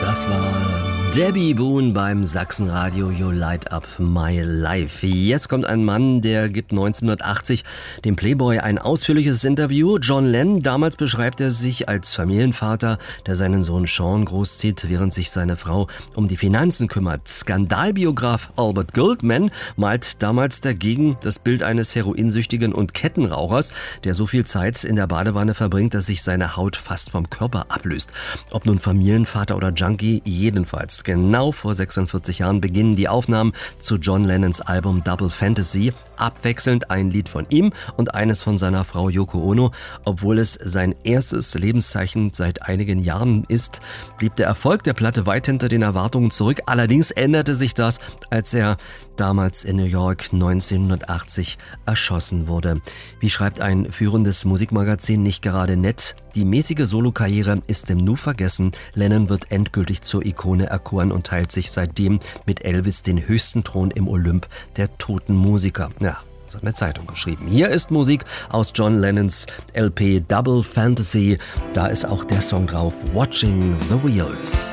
Das war Debbie Boone beim Sachsenradio You Light Up My Life. Jetzt kommt ein Mann, der gibt 1980 dem Playboy ein ausführliches Interview. John Lennon, damals beschreibt er sich als Familienvater, der seinen Sohn Sean großzieht, während sich seine Frau um die Finanzen kümmert. Skandalbiograf Albert Goldman malt damals dagegen das Bild eines Heroinsüchtigen und Kettenrauchers, der so viel Zeit in der Badewanne verbringt, dass sich seine Haut fast vom Körper ablöst. Ob nun Familienvater oder Junkie, jedenfalls. Genau vor 46 Jahren beginnen die Aufnahmen zu John Lennons Album Double Fantasy. Abwechselnd ein Lied von ihm und eines von seiner Frau Yoko Ono. Obwohl es sein erstes Lebenszeichen seit einigen Jahren ist, blieb der Erfolg der Platte weit hinter den Erwartungen zurück. Allerdings änderte sich das, als er damals in New York 1980 erschossen wurde. Wie schreibt ein führendes Musikmagazin, nicht gerade nett: Die mäßige Solokarriere ist im Nu vergessen. Lennon wird endgültig zur Ikone erkoren und teilt sich seitdem mit Elvis den höchsten Thron im Olymp der toten Musiker. Ja, das hat eine Zeitung geschrieben. Hier ist Musik aus John Lennons LP Double Fantasy. Da ist auch der Song drauf, Watching the Wheels.